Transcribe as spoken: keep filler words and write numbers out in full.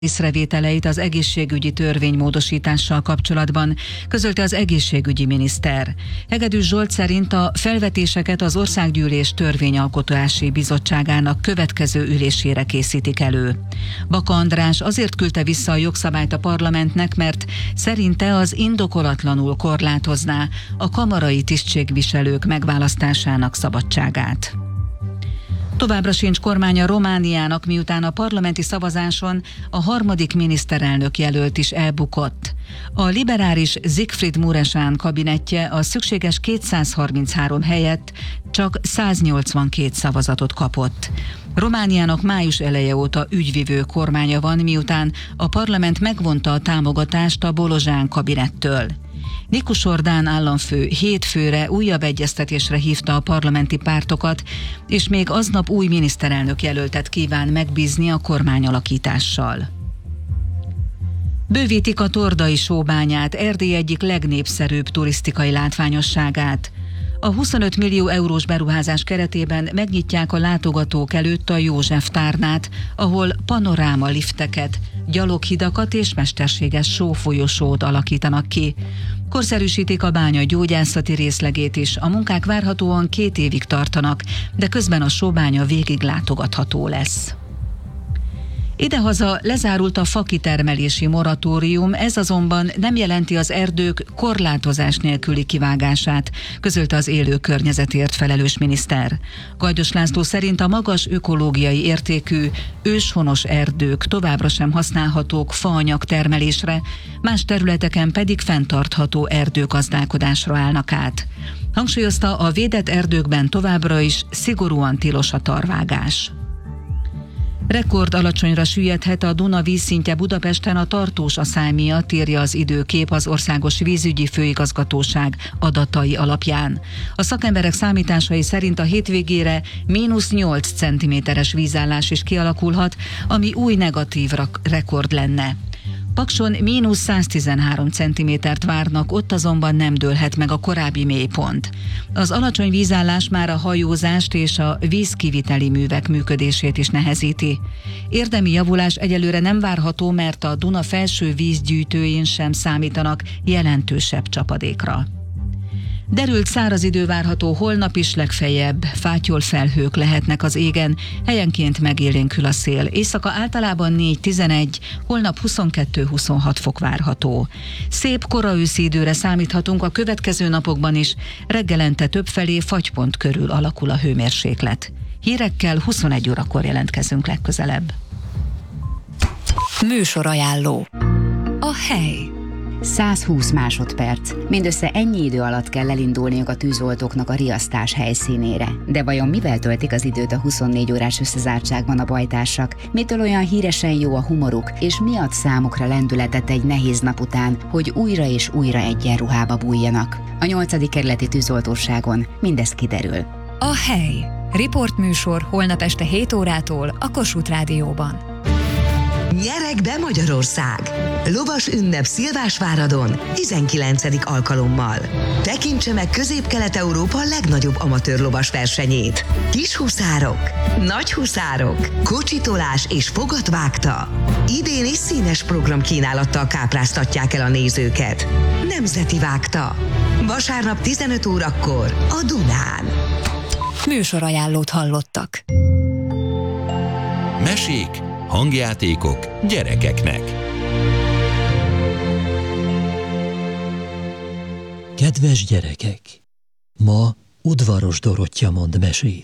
észrevételeit az egészségügyi törvénymódosítással kapcsolatban, közölte az egészségügyi miniszter. Hegedűs Zsolt szerint a felvetéseket az Országgyűlés Törvényalkotási Bizottságának következő ülésére készítik elő. Baka András azért küldte vissza a jogszabályt a parlamentnek, mert szerinte az indokolatlanul korlátozná a kamarai tisztségviselők megválasztásának szabadságát. Továbbra sincs kormánya Romániának, miután a parlamenti szavazáson a harmadik miniszterelnök jelölt is elbukott. A liberális Siegfried Mureșan kabinettje a szükséges kétszázharminchárom helyett csak száznyolcvankét szavazatot kapott. Romániának május eleje óta ügyvivő kormánya van, miután a parlament megvonta a támogatást a Bolozsán kabinettől. Nikus Ordán államfő hétfőre újabb egyeztetésre hívta a parlamenti pártokat, és még aznap új miniszterelnök jelöltet kíván megbízni a kormányalakítással. Bővítik a Tordai sóbányát, Erdély egyik legnépszerűbb turisztikai látványosságát. A huszonöt millió eurós beruházás keretében megnyitják a látogatók előtt a József tárnát, ahol panoráma lifteket, gyaloghidakat és mesterséges sófolyosót alakítanak ki. Korszerűsítik a bánya gyógyászati részlegét is, a munkák várhatóan két évig tartanak, de közben a sóbánya végig látogatható lesz. Idehaza lezárult a fakitermelési moratórium, ez azonban nem jelenti az erdők korlátozás nélküli kivágását, közölte az élő környezetért felelős miniszter. Gajdos László szerint a magas ökológiai értékű, őshonos erdők továbbra sem használhatók faanyag termelésre, más területeken pedig fenntartható erdőgazdálkodásra állnak át. Hangsúlyozta, a védett erdőkben továbbra is szigorúan tilos a tarvágás. Rekord alacsonyra süllyedhet a Duna vízszintje Budapesten a tartós aszály miatt, írja az Időkép az Országos Vízügyi Főigazgatóság adatai alapján. A szakemberek számításai szerint a hétvégére mínusz nyolc centiméteres vízállás is kialakulhat, ami új negatív rekord lenne. Pakson mínusz száztizenhárom centimétert várnak, ott azonban nem dőlhet meg a korábbi mélypont. Az alacsony vízállás már a hajózást és a vízkiviteli művek működését is nehezíti. Érdemi javulás egyelőre nem várható, mert a Duna felső vízgyűjtőin sem számítanak jelentősebb csapadékra. Derült száraz idő várható holnap is, legfeljebb fátyolfelhők lehetnek az égen, helyenként megélénkül a szél. Éjszaka általában négy-tizenegy, holnap huszonkettő-huszonhat fok várható. Szép koraőszi időre számíthatunk a következő napokban is, reggelente többfelé fagypont körül alakul a hőmérséklet. Hírekkel huszonegy órakor jelentkezünk legközelebb. Műsorajánló. A hely. százhúsz másodperc. Mindössze ennyi idő alatt kell elindulniuk a tűzoltóknak a riasztás helyszínére. De vajon mivel töltik az időt a huszonnégy órás összezártságban a bajtársak? Mitől olyan híresen jó a humoruk, és mi ad számukra lendületet egy nehéz nap után, hogy újra és újra egyenruhába bújjanak? A nyolcadik kerületi tűzoltóságon mindez kiderül. A hely. Riportműsor holnap este hét órától a Kossuth Rádióban. Nyerek be Magyarország! Lovas ünnep Szilvásváradon tizenkilencedik alkalommal. Tekintse meg Közép-Kelet-Európa legnagyobb amatőr lovas versenyét. Kis huszárok, nagy huszárok, kocsitolás és fogatvágta. Idén is színes programkínálattal kápráztatják el a nézőket. Nemzeti vágta. Vasárnap tizenöt órakor a Dunán. Műsorajánlót hallottak. Mesék, hangjátékok gyerekeknek. Kedves gyerekek! Ma Udvaros Dorottya mond mesét.